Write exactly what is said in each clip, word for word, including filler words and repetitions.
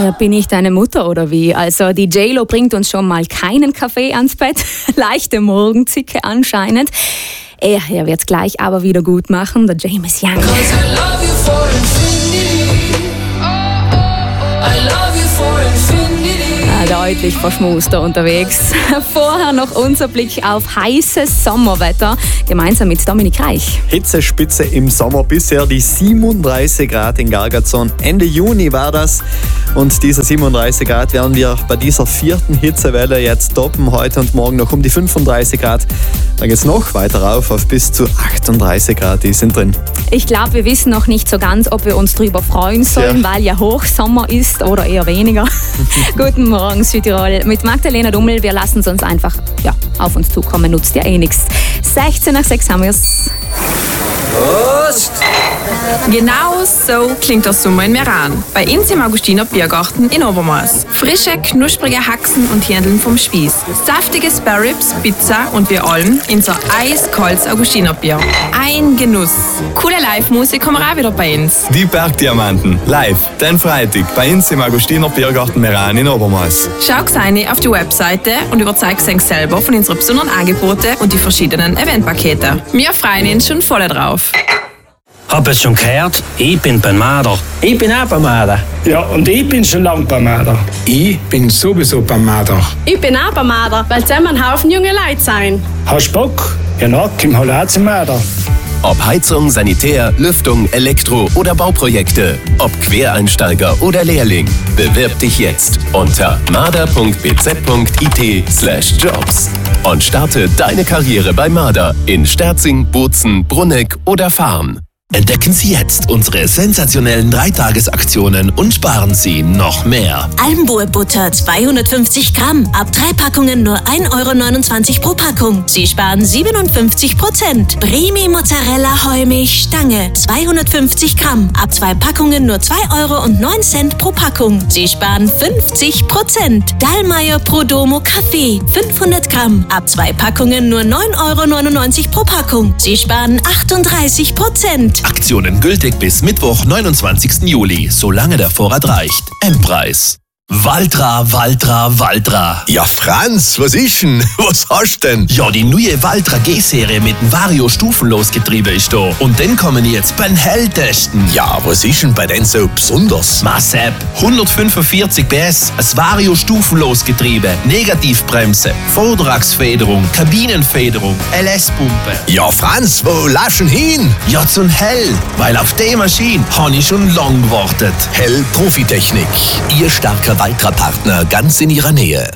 Ja, bin ich deine Mutter oder wie? Also die J-Lo bringt uns schon mal keinen Kaffee ans Bett. Leichte Morgenzicke anscheinend. Er, er wird es gleich aber wieder gut machen, der James Young. Deutlich verschmuster unterwegs. Vorher noch unser Blick auf heißes Sommerwetter, gemeinsam mit Dominik Reich. Hitzespitze im Sommer, bisher die siebenunddreißig Grad in Gargazon. Ende Juni war das. Und diese siebenunddreißig Grad werden wir bei dieser vierten Hitzewelle jetzt toppen. Heute und morgen noch um die fünfunddreißig Grad. Dann geht es noch weiter rauf auf bis zu achtunddreißig Grad, die sind drin. Ich glaube, wir wissen noch nicht so ganz, ob wir uns darüber freuen sollen, ja. weil ja Hochsommer ist oder eher weniger. Guten Morgen, Südtirol. Mit Magdalena Dummel, wir lassen es uns einfach ja, auf uns zukommen, nutzt ja eh nichts. sechzehn nach sechs haben wir es. Prost! Genau so klingt der Sommer in Meran. Bei uns im Augustiner Biergarten in Obermaß. Frische, knusprige Haxen und Hähndeln vom Spieß. Saftige Sparrows, Pizza und wir allem unser eiskaltes Augustiner Bier. Ein Genuss. Coole Live-Musik haben wir auch wieder bei uns. Die Bergdiamanten. Live, den Freitag, bei uns im Augustiner Biergarten Meran in Obermaß. Schau rein auf die Webseite und überzeug dich selber von unseren besonderen Angeboten und die verschiedenen Eventpakete. Wir freuen uns schon voll drauf. Hab es schon gehört? Ich bin beim Marder. Ich bin auch beim Marder. Ja, und ich bin schon lange beim Marder. Ich bin sowieso beim Marder. Ich bin auch beim Marder, weil zusammen ein Haufen junge Leute sein. Hast du Bock? Ja, na, komm halt auch zum Marder. Ob Heizung, Sanitär, Lüftung, Elektro oder Bauprojekte. Ob Quereinsteiger oder Lehrling. Bewirb dich jetzt unter marder punkt b z punkt i t slash jobs und starte deine Karriere bei Marder in Sterzing, Bozen, Brunneck oder Farn. Entdecken Sie jetzt unsere sensationellen Dreitagesaktionen und sparen Sie noch mehr. Almboe Butter zweihundertfünfzig Gramm. Ab drei Packungen nur ein Euro neunundzwanzig pro Packung. Sie sparen siebenundfünfzig Prozent. Bremi Mozzarella Heumilch Stange zweihundertfünfzig Gramm. Ab zwei Packungen nur zwei Euro und neun Cent pro Packung. Sie sparen fünfzig Prozent. Dallmayr Prodomo Kaffee fünfhundert Gramm. Ab zwei Packungen nur neun Euro neunundneunzig pro Packung. Sie sparen achtunddreißig Prozent. Aktionen gültig bis Mittwoch, neunundzwanzigsten Juli, solange der Vorrat reicht. Endpreis. Valtra, Valtra, Valtra. Ja, Franz, was ist denn? Was hast denn? Ja, die neue Valtra G-Serie mit dem Vario-Stufenlosgetriebe ist da. Und den kommen jetzt beim Hell testen. Ja, was ist denn bei denen so besonders? Massab, hundertfünfundvierzig P S, ein Vario-Stufenlosgetriebe, Negativbremse, Vortragsfederung, Kabinenfederung, L S-Pumpe. Ja, Franz, wo laschen hin? Ja, zum Hell, weil auf die Maschine habe ich schon lang gewartet. Hell Profitechnik, ihr starker Valtra-Partner ganz in ihrer Nähe.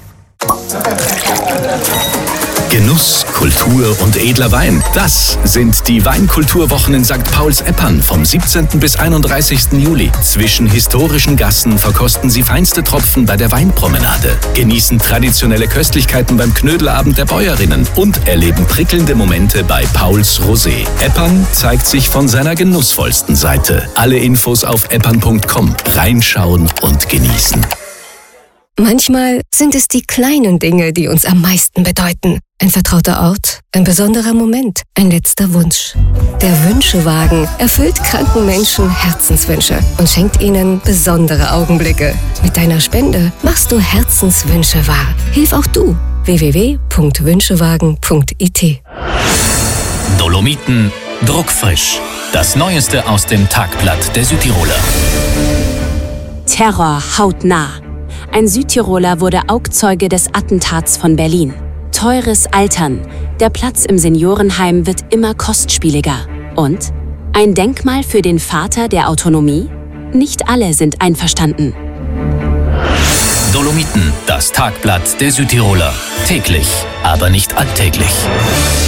Genuss, Kultur und edler Wein. Das sind die Weinkulturwochen in Sankt Pauls-Eppern vom siebzehnten bis einunddreißigsten Juli. Zwischen historischen Gassen verkosten Sie feinste Tropfen bei der Weinpromenade, genießen traditionelle Köstlichkeiten beim Knödelabend der Bäuerinnen und erleben prickelnde Momente bei Pauls Rosé. Eppern zeigt sich von seiner genussvollsten Seite. Alle Infos auf eppern punkt com. Reinschauen und genießen. Manchmal sind es die kleinen Dinge, die uns am meisten bedeuten. Ein vertrauter Ort, ein besonderer Moment, ein letzter Wunsch. Der Wünschewagen erfüllt kranken Menschen Herzenswünsche und schenkt ihnen besondere Augenblicke. Mit deiner Spende machst du Herzenswünsche wahr. Hilf auch du. w w w punkt wünschewagen punkt i t. Dolomiten druckfrisch. Das Neueste aus dem Tagblatt der Südtiroler. Terror hautnah. Ein Südtiroler wurde Augzeuge des Attentats von Berlin. Teures Altern. Der Platz im Seniorenheim wird immer kostspieliger. Und ein Denkmal für den Vater der Autonomie? Nicht alle sind einverstanden. Dolomiten, das Tagblatt der Südtiroler. Täglich, aber nicht alltäglich.